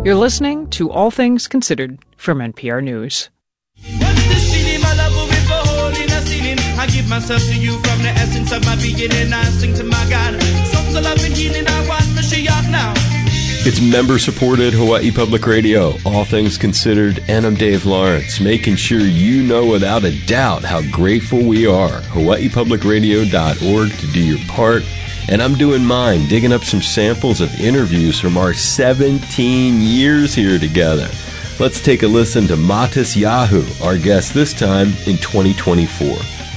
You're listening to All Things Considered from NPR News. What's this feeling, my love, with a hole in a ceiling? I give myself to you from the essence of my being, and I sing to my God. Songs of love and healing, I want Mashiach now. It's member-supported Hawaii Public Radio, All Things Considered, and I'm Dave Lawrence, making sure you know without a doubt how grateful we are. HawaiiPublicRadio.org to do your part. And I'm doing mine, digging up some samples of interviews from our 17 years here together. Let's take a listen to Matis Yahu, our guest this time in 2024.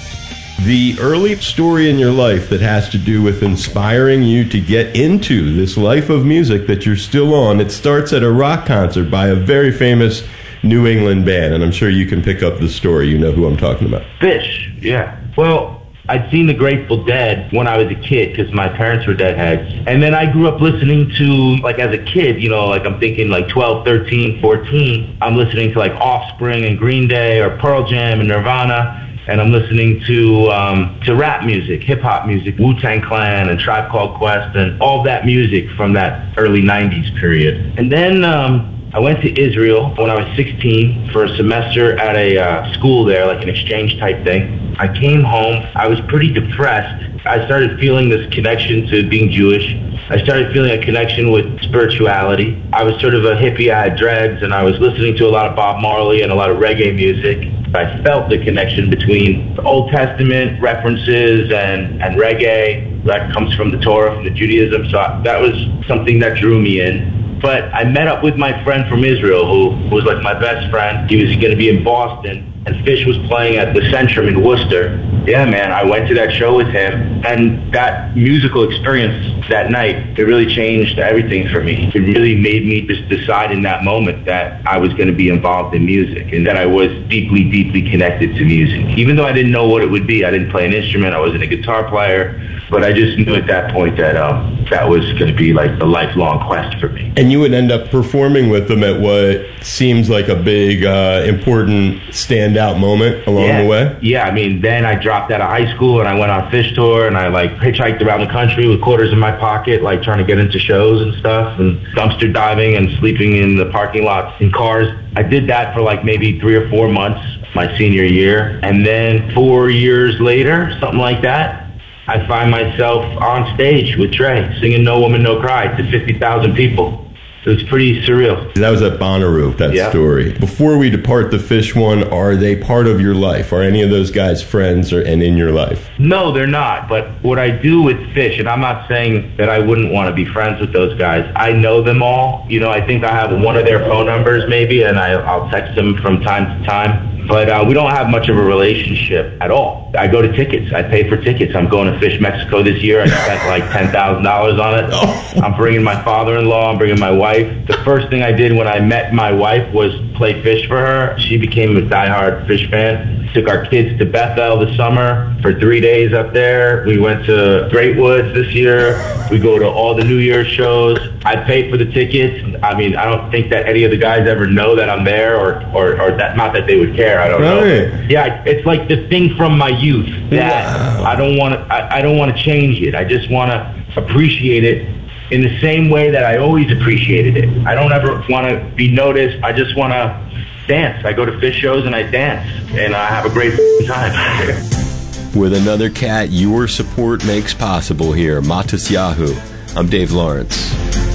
The early story in your life that has to do with inspiring you to get into this life of music that you're still on, it starts at a rock concert by a very famous New England band, and I'm sure you can pick up the story. You know who I'm talking about. Phish, yeah. Well, I'd seen the Grateful Dead when I was a kid because my parents were Deadheads. And then I grew up listening to, like as a kid, you know, like I'm thinking like 12, 13, 14, I'm listening to like Offspring and Green Day or Pearl Jam and Nirvana. And I'm listening to rap music, hip-hop music, Wu-Tang Clan and Tribe Called Quest and all that music from that early 90s period. And then I went to Israel when I was 16 for a semester at a school there, like an exchange type thing. I came home. I was pretty depressed. I started feeling this connection to being Jewish. I started feeling a connection with spirituality. I was sort of a hippie. I had dreads, and I was listening to a lot of Bob Marley and a lot of reggae music. I felt the connection between the Old Testament references and reggae that comes from the Torah, from the Judaism. So that was something that drew me in. But I met up with my friend from Israel, who was like my best friend. He was going to be in Boston, and Phish was playing at the Centrum in Worcester. Yeah, man, I went to that show with him, and that musical experience that night, it really changed everything for me. It really made me just decide in that moment that I was going to be involved in music, and that I was deeply, deeply connected to music. Even though I didn't know what it would be, I didn't play an instrument, I wasn't a guitar player, but I just knew at that point that that was going to be like a lifelong quest for me. And you would end up performing with them at what seems like a big, important standout moment along the way? Yeah, I mean, then I dropped out of high school and I went on Phish tour, and I like hitchhiked around the country with quarters in my pocket, like trying to get into shows and stuff, and dumpster diving and sleeping in the parking lots in cars. I did that for like maybe 3 or 4 months my senior year. And then 4 years later, something like that, I find myself on stage with Trey singing No Woman, No Cry to 50,000 people. It was pretty surreal. That was at Bonnaroo, that story. Before we depart the Phish one, are they part of your life? Are any of those guys friends and in your life? No, they're not. But what I do with Phish, and I'm not saying that I wouldn't want to be friends with those guys. I know them all. You know, I think I have one of their phone numbers maybe, and I'll text them from time to time. But we don't have much of a relationship at all. I go to tickets. I pay for tickets. I'm going to Phish Mexico this year. I spent like $10,000 on it. I'm bringing my father-in-law. I'm bringing my wife. The first thing I did when I met my wife was play Phish for her. She became a diehard Phish fan. Took our kids to Bethel this summer for 3 days up there. We went to Great Woods this year. We go to all the New Year's shows. I paid for the tickets. I mean, I don't think that any of the guys ever know that I'm there, or that, not that they would care. I don't know. Yeah, it's like the thing from my youth that I don't want to change it. I just want to appreciate it in the same way that I always appreciated it. I don't ever want to be noticed. I just want to dance. I go to Phish shows and I dance, and I have a great time. With another cat your support makes possible here, Matis Yahu. I'm Dave Lawrence.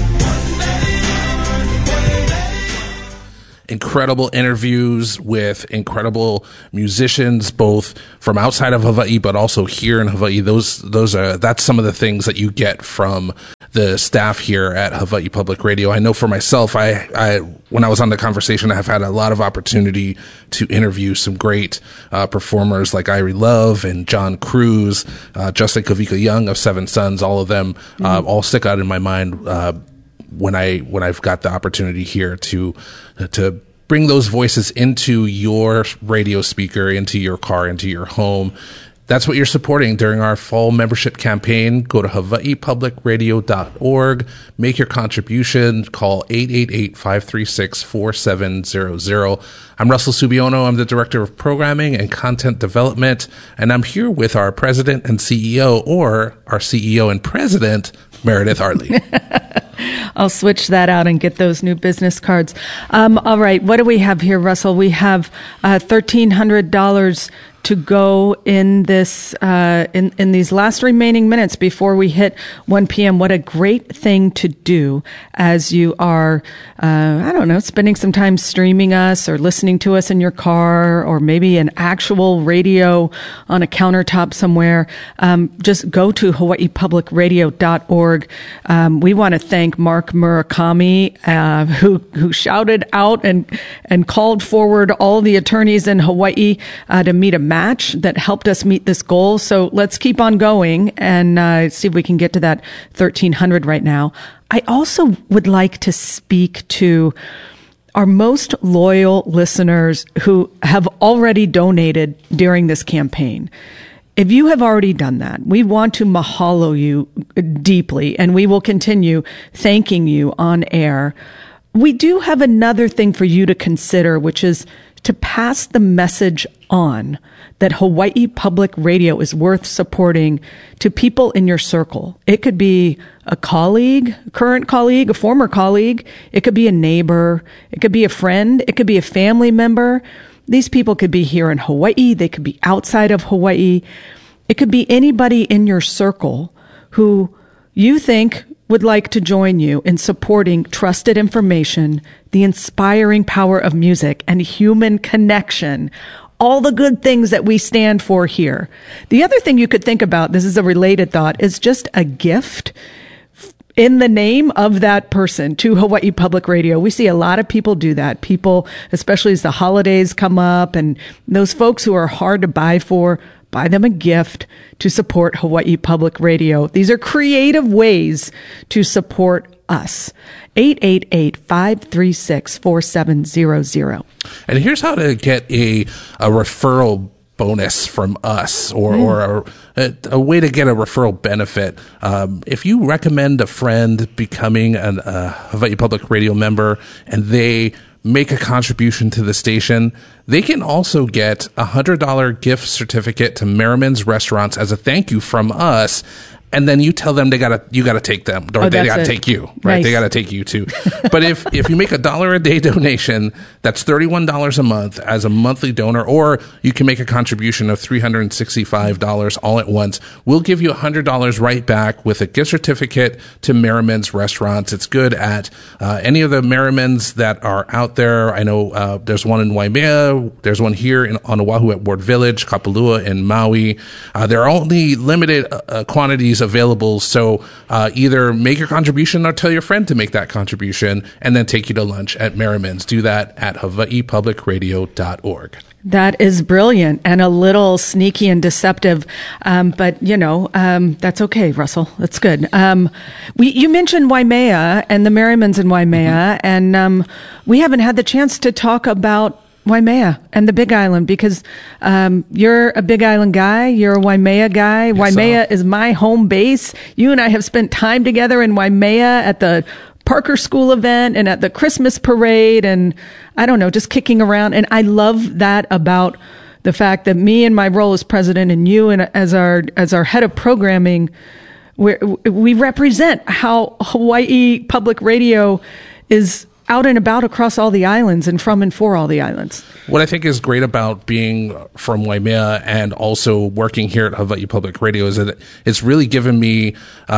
Incredible interviews with incredible musicians, both from outside of Hawaii, but also here in Hawaii. That's some of the things that you get from the staff here at Hawaii Public Radio. I know for myself, I when I was on the conversation, I have had a lot of opportunity to interview some great performers like Irie Love and John Cruz, Justin Kavika Young of Seven Sons. All of them all stick out in my mind when I've got the opportunity here to bring those voices into your radio speaker, into your car, into your home. That's what you're supporting during our fall membership campaign. Go to hawaiipublicradio.org, make your contribution, call 888-536-4700. I'm Russell Subiono. I'm the Director of Programming and Content Development, and I'm here with our President and CEO, or our CEO and President, Meredith Hartley. I'll switch that out and get those new business cards. All right. What do we have here, Russell? We have $1,300 to go in this in these last remaining minutes before we hit 1 p.m. What a great thing to do as you are, spending some time streaming us or listening to us in your car or maybe an actual radio on a countertop somewhere. Just go to hawaiipublicradio.org. We want to thank Mark Murakami, who shouted out and called forward all the attorneys in Hawaii to meet a match that helped us meet this goal. So let's keep on going and see if we can get to that 1,300 right now. I also would like to speak to our most loyal listeners who have already donated during this campaign. If you have already done that, we want to mahalo you deeply, and we will continue thanking you on air. We do have another thing for you to consider, which is to pass the message on that Hawaii Public Radio is worth supporting to people in your circle. It could be a colleague, current colleague, a former colleague. It could be a neighbor. It could be a friend. It could be a family member. These people could be here in Hawaii. They could be outside of Hawaii. It could be anybody in your circle who you think would like to join you in supporting trusted information, the inspiring power of music, and human connection. All the good things that we stand for here. The other thing you could think about, this is a related thought, is just a gift in the name of that person to Hawaii Public Radio. We see a lot of people do that. People, especially as the holidays come up, and those folks who are hard to buy for, buy them a gift to support Hawaii Public Radio. These are creative ways to support us. 888-536-4700. And here's how to get a referral bonus from us, or a way to get a referral benefit. If you recommend a friend becoming a Hawaii Public Radio member and they make a contribution to the station, they can also get a $100 gift certificate to Merriman's Restaurants as a thank you from us. And then you tell them you gotta take them, or they gotta take you, right? Nice. They gotta take you too. But if you make $1 a day donation, that's $31 a month as a monthly donor, or you can make a contribution of $365 all at once. We'll give you $100 right back with a gift certificate to Merriman's Restaurants. It's good at any of the Merriman's that are out there. I know there's one in Waimea. There's one here on Oahu at Ward Village, Kapalua, and Maui. There are only limited quantities available, so either make your contribution or tell your friend to make that contribution and then take you to lunch at Merriman's. Do that at hawaiipublicradio.org. That is brilliant and a little sneaky and deceptive, but that's okay, Russell. That's good. You mentioned Waimea and the Merriman's in Waimea, and we haven't had the chance to talk about Waimea and the Big Island, because you're a Big Island guy, you're a Waimea guy. Yes, Waimea is my home base. You and I have spent time together in Waimea at the Parker School event and at the Christmas parade, and I don't know, just kicking around. And I love that about the fact that me in my role as president and you and as our head of programming, we represent how Hawaii Public Radio is out and about across all the islands and from and for all the islands. What I think is great about being from Waimea and also working here at Hawaii Public Radio is that it's really given me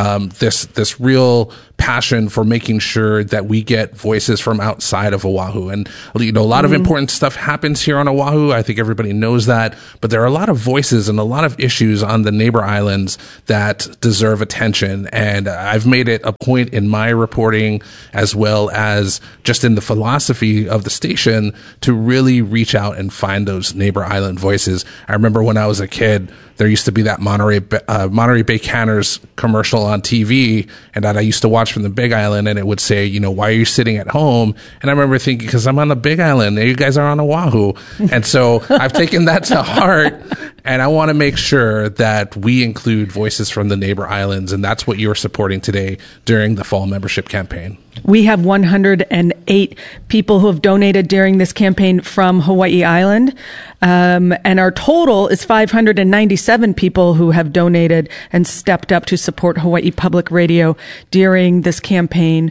this real passion for making sure that we get voices from outside of Oahu. And, a lot of important stuff happens here on Oahu. I think everybody knows that. But there are a lot of voices and a lot of issues on the neighbor islands that deserve attention. And I've made it a point in my reporting, as well as just in the philosophy of the station, to really reach out and find those neighbor island voices. I remember when I was a kid, there used to be that Monterey Bay Canners commercial on TV, and that I used to watch from the Big Island, and it would say, why are you sitting at home? And I remember thinking, because I'm on the Big Island, and you guys are on Oahu. And so I've taken that to heart, and I want to make sure that we include voices from the neighbor islands, and that's what you're supporting today during the fall membership campaign. We have 108 people who have donated during this campaign from Hawaii Island. And our total is 597 people who have donated and stepped up to support Hawaii Public Radio during this campaign.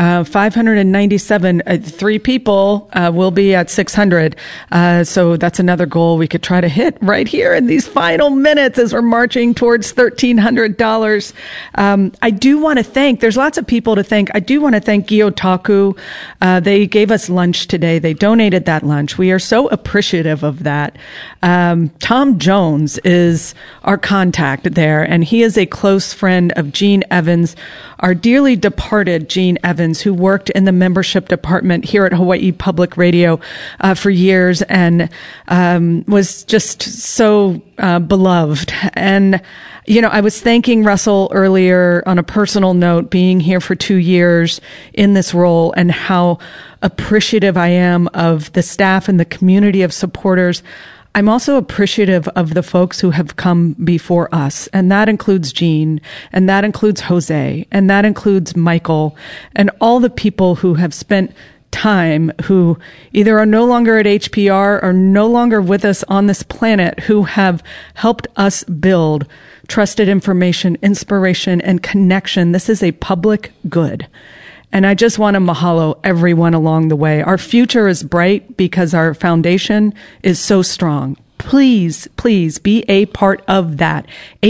597, 3 people will be at 600. So that's another goal we could try to hit right here in these final minutes as we're marching towards $1,300. I do want to thank, there's lots of people to thank. I do want to thank Gyotaku. They gave us lunch today. They donated that lunch. We are so appreciative of that. Tom Jones is our contact there, and he is a close friend of Gene Evans, our dearly departed Gene Evans, who worked in the membership department here at Hawaii Public Radio for years and was just so beloved. And you know, I was thanking Russell earlier on a personal note, being here for 2 years in this role, and how appreciative I am of the staff and the community of supporters. I'm also appreciative of the folks who have come before us, and that includes Gene, and that includes Jose, and that includes Michael, and all the people who have spent time, who either are no longer at HPR or no longer with us on this planet, who have helped us build trusted information, inspiration, and connection. This is a public good. And I just want to mahalo everyone along the way. Our future is bright because our foundation is so strong. Please, please be a part of that.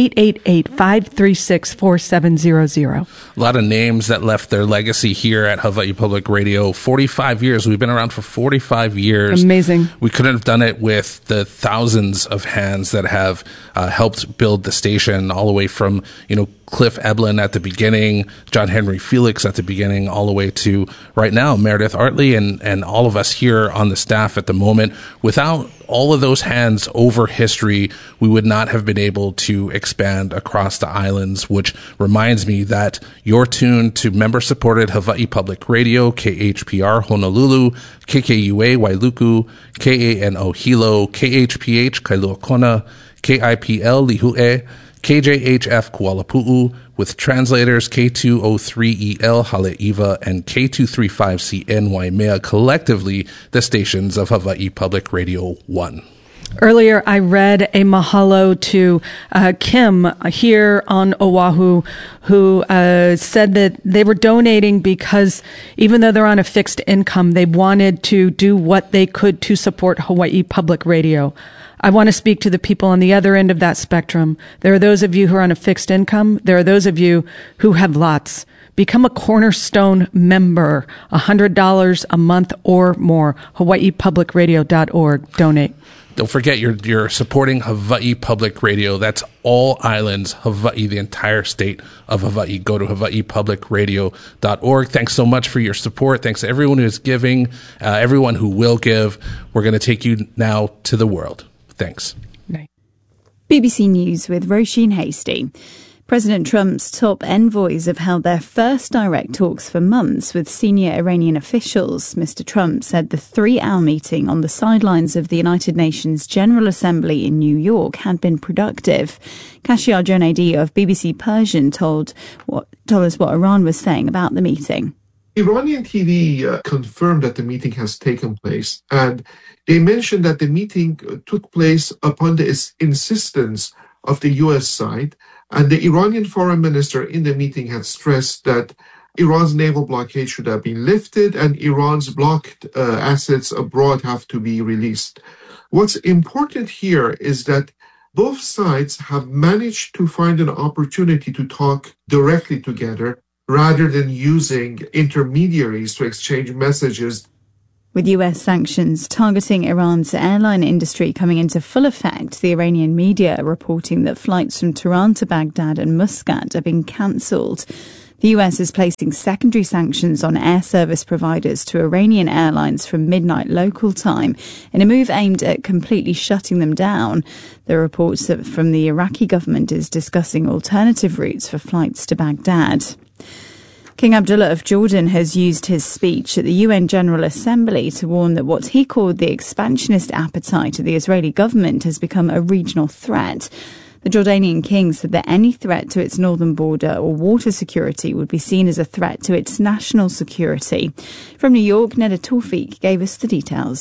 888-536-4700. A lot of names that left their legacy here at Hawaii Public Radio. 45 years. We've been around for 45 years. Amazing. We couldn't have done it with the thousands of hands that have helped build the station, all the way from, Cliff Eblin at the beginning, John Henry Felix at the beginning, all the way to right now, Meredith Artley and all of us here on the staff at the moment. Without all of those hands over history, we would not have been able to expand across the islands, which reminds me that you're tuned to member-supported Hawaii Public Radio, KHPR Honolulu, KKUA Wailuku, KANO Hilo, KHPH Kailua Kona, KIPL Lihue, KJHF Kuala Pu'u, with translators K203EL Haleiwa and K235CN Waimea, collectively the stations of Hawaii Public Radio 1. Earlier, I read a mahalo to Kim here on Oahu, who said that they were donating because even though they're on a fixed income, they wanted to do what they could to support Hawaii Public Radio. I want to speak to the people on the other end of that spectrum. There are those of you who are on a fixed income. There are those of you who have lots. Become a Cornerstone member, $100 a month or more. HawaiiPublicRadio.org. Donate. Don't forget, you're supporting Hawaii Public Radio. That's all islands, Hawaii, the entire state of Hawaii. Go to HawaiiPublicRadio.org. Thanks so much for your support. Thanks to everyone who is giving, everyone who will give. We're going to take you now to the world. Thanks. BBC News with Roisin Hasty. President Trump's top envoys have held their first direct talks for months with senior Iranian officials. Mr. Trump said the 3-hour meeting on the sidelines of the United Nations General Assembly in New York had been productive. Kashiyar Jonaidi of BBC Persian told us what Iran was saying about the meeting. Iranian TV confirmed that the meeting has taken place, and they mentioned that the meeting took place upon the insistence of the U.S. side, and the Iranian foreign minister in the meeting had stressed that Iran's naval blockade should have been lifted and Iran's blocked assets abroad have to be released. What's important here is that both sides have managed to find an opportunity to talk directly together rather than using intermediaries to exchange messages. With US sanctions targeting Iran's airline industry coming into full effect, the Iranian media are reporting that flights from Tehran to Baghdad and Muscat are being cancelled. The US is placing secondary sanctions on air service providers to Iranian airlines from midnight local time in a move aimed at completely shutting them down. The reports from the Iraqi government is discussing alternative routes for flights to Baghdad. King Abdullah of Jordan has used his speech at the UN General Assembly to warn that what he called the expansionist appetite of the Israeli government has become a regional threat. The Jordanian king said that any threat to its northern border or water security would be seen as a threat to its national security. From New York, Neda Tawfiq gave us the details.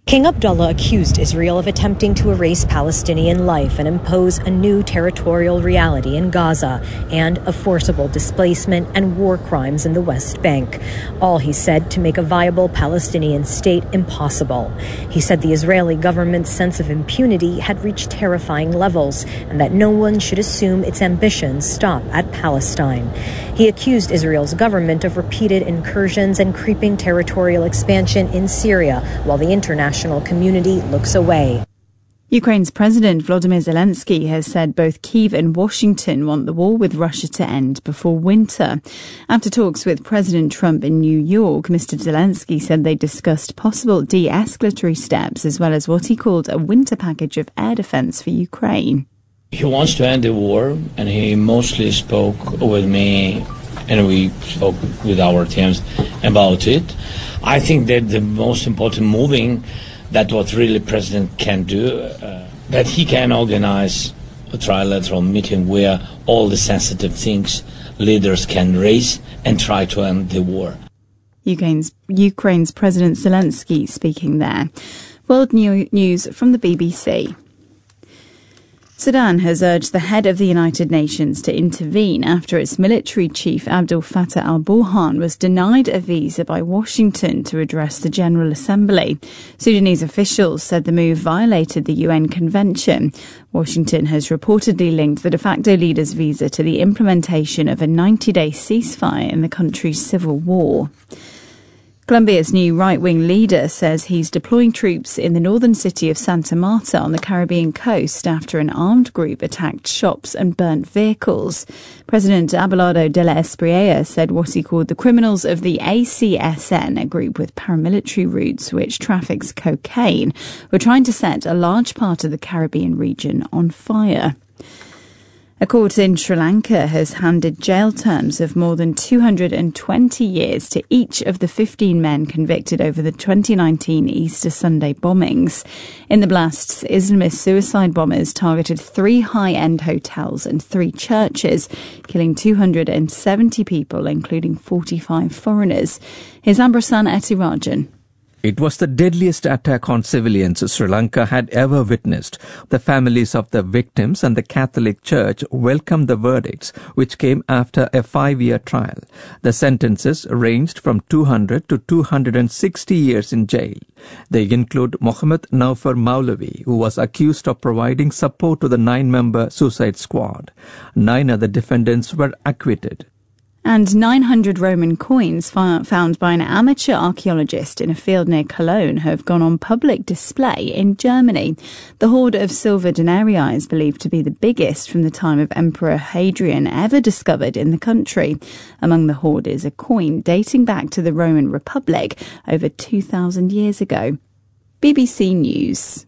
King Abdullah accused Israel of attempting to erase Palestinian life and impose a new territorial reality in Gaza and of forcible displacement and war crimes in the West Bank. All, he said, to make a viable Palestinian state impossible. He said the Israeli government's sense of impunity had reached terrifying levels and that no one should assume its ambitions stop at Palestine. He accused Israel's government of repeated incursions and creeping territorial expansion in Syria, while the international community looks away. Ukraine's President Volodymyr Zelensky has said both Kyiv and Washington want the war with Russia to end before winter. After talks with President Trump in New York, Mr. Zelensky said they discussed possible de-escalatory steps as well as what he called a winter package of air defense for Ukraine. He wants to end the war, and he mostly spoke with me, and we spoke with our teams about it. I think that the most important moving, that what really President can do, that he can organize a trilateral meeting where all the sensitive things leaders can raise and try to end the war. Ukraine's President Zelensky speaking there. World news from the BBC. Sudan has urged the head of the United Nations to intervene after its military chief Abdel Fattah al-Burhan was denied a visa by Washington to address the General Assembly. Sudanese officials said the move violated the UN Convention. Washington has reportedly linked the de facto leader's visa to the implementation of a 90-day ceasefire in the country's civil war. Colombia's new right-wing leader says he's deploying troops in the northern city of Santa Marta on the Caribbean coast after an armed group attacked shops and burnt vehicles. President Abelardo de la Espriella said what he called the criminals of the ACSN, a group with paramilitary roots which traffics cocaine, were trying to set a large part of the Caribbean region on fire. A court in Sri Lanka has handed jail terms of more than 220 years to each of the 15 men convicted over the 2019 Easter Sunday bombings. In the blasts, Islamist suicide bombers targeted 3 high-end hotels and 3 churches, killing 270 people, including 45 foreigners. Here's Ambrasan Etirajan. It was the deadliest attack on civilians Sri Lanka had ever witnessed. The families of the victims and the Catholic Church welcomed the verdicts, which came after a 5-year trial. The sentences ranged from 200 to 260 years in jail. They include Mohammed Naufar Maulavi, who was accused of providing support to the 9-member suicide squad. 9 other defendants were acquitted. And 900 Roman coins found by an amateur archaeologist in a field near Cologne have gone on public display in Germany. The hoard of silver denarii is believed to be the biggest from the time of Emperor Hadrian ever discovered in the country. Among the hoard is a coin dating back to the Roman Republic over 2,000 years ago. BBC News.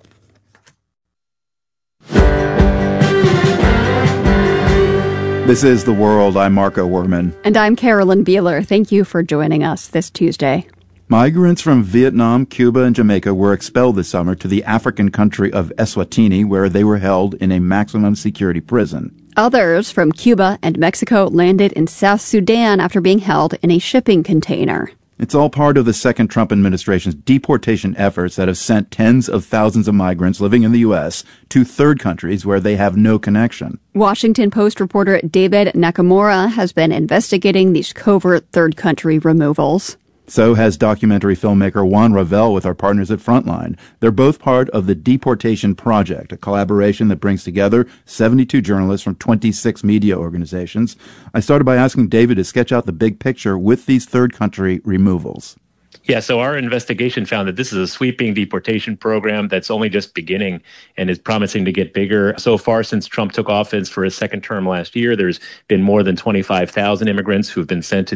This is The World. I'm Marco Werman. And I'm Carolyn Beeler. Thank you for joining us this Tuesday. Migrants from Vietnam, Cuba, and Jamaica were expelled this summer to the African country of Eswatini, where they were held in a maximum security prison. Others from Cuba and Mexico landed in South Sudan after being held in a shipping container. It's all part of the second Trump administration's deportation efforts that have sent tens of thousands of migrants living in the U.S. to third countries where they have no connection. Washington Post reporter David Nakamura has been investigating these covert third country removals. So has documentary filmmaker Juan Ravel with our partners at Frontline. They're both part of the Deportation Project, a collaboration that brings together 72 journalists from 26 media organizations. I started by asking David to sketch out the big picture with these third country removals. Yeah, so our investigation found that this is a sweeping deportation program that's only just beginning and is promising to get bigger. So far, since Trump took office for his second term last year, there's been more than 25,000 immigrants who have been sent to the